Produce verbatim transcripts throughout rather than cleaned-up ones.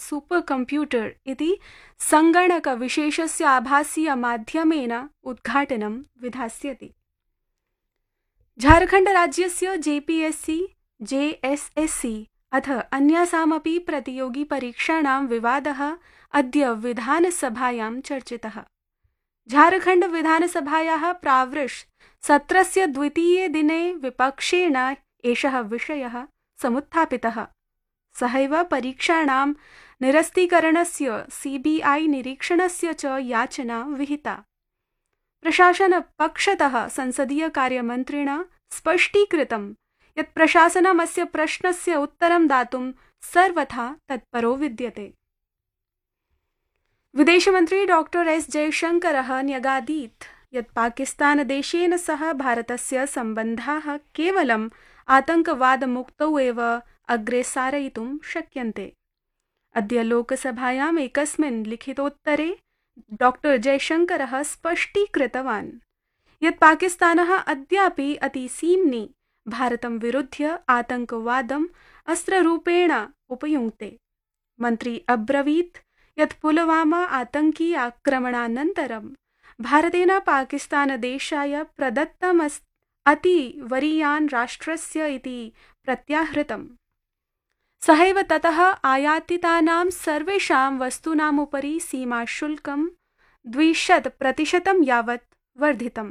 Super computer इति सङ्गणकविशेषस्य आभासीयमाध्यमेन उद्घाटनं विधास्यति। झारखण्डराज्यस्य J P S C, J S S C अथ अन्यासामपि प्रतियोगिपरीक्षाणां विवादः अद्य विधानसभायां चर्चितः। झारखण्ड विधानसभायाः प्रावृष् सत्रस्य द्वितीये दिने विपक्षेण एषः विषयः समुत्थापितः। सहैव परीक्षाणां निरस्तीकरणस्य सी बी आई निरीक्षणस्य च याचना विहिता। प्रशासनपक्षतः संसदीयकार्यमन्त्रिणा स्पष्टीकृतं यत् प्रशासनम् अस्य प्रश्नस्य उत्तरं दातुं सर्वथा तत्परो विद्यते। विदेशमन्त्री डॉक्टर एस् जयशङ्करः न्यगादीत् यत् पाकिस्तानदेशेन सह भारतस्य सम्बन्धाः केवलम् आतङ्कवादमुक्तौ एव अग्रे सारयितुं शक्यन्ते। अद्य लोकसभायाम् एकस्मिन् लिखितोत्तरे डॉक्टर जयशङ्करः स्पष्टीकृतवान् यत् पाकिस्तानः अद्यापि अतिसीम्नि भारतं विरुध्य आतङ्कवादम् अस्त्ररूपेण उपयुङ्क्ते। मन्त्री अब्रवीत् यत् पुलवामा आतङ्की आक्रमणानन्तरं भारतेन पाकिस्तानदेशाय प्रदत्तम् अतिवरीयान् राष्ट्रस्य इति प्रत्याहृतम्। सहैव ततः आयातितानां सर्वेषां वस्तूनामुपरि सीमाशुल्कं द्विशत प्रतिशतं यावत् वर्धितम्।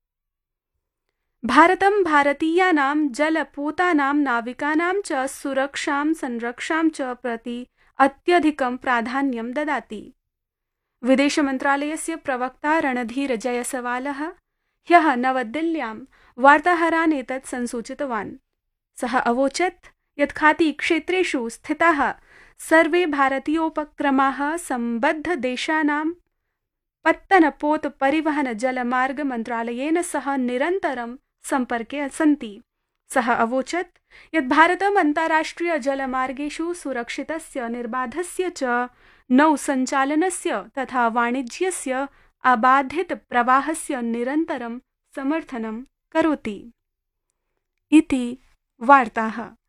भारतं भारतीयानां जलपोतानां नाविकानां च सुरक्षां संरक्षां च प्रति अत्यधिकं प्राधान्यं ददाति। विदेशमन्त्रालयस्य प्रवक्ता रणधीर जयसवालः ह्यः नवदिल्ल्यां वार्ताहरान् एतत् संसूचितवान्। सः अवोचत् यत् खातीक्षेत्रेषु स्थिताः सर्वे भारतीयोपक्रमाः सम्बद्धदेशानां पत्तनपोत परिवहन जलमार्ग मन्त्रालयेन सह निरन्तरं सम्पर्के सन्ति। सः अवोचत् यत् भारतम् अन्ताराष्ट्रिय जलमार्गेषु सुरक्षितस्य निर्बाधस्य च नौसञ्चालनस्य तथा वाणिज्यस्य अबाधित प्रवाहस्य निरन्तरं समर्थनं करोति। इति वार्ताः।